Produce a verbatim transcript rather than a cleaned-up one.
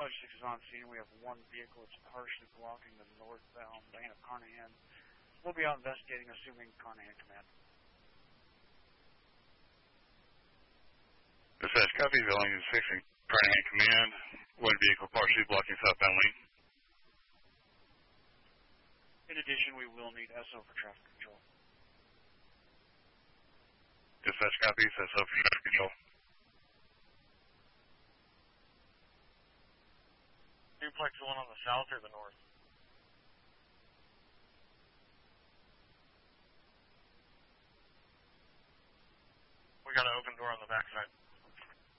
Fudge six is on scene. We have one vehicle that's partially blocking the northbound lane of Carnahan. We'll be out investigating, assuming Carnahan command. Dispatch copy, Valley is six and Carnahan command. One vehicle partially blocking southbound lane. In addition, we will need S O for traffic control. Dispatch copies, S O for traffic control. Duplex one on the south or the north?